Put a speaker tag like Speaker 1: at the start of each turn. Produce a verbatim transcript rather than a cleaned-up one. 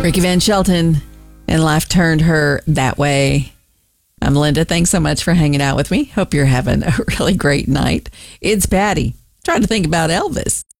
Speaker 1: Ricky Van Shelton and Life Turned Her That Way. I'm Linda. Thanks so much for hanging out with me. Hope you're having a really great night. It's Patty. Trying to think about Elvis.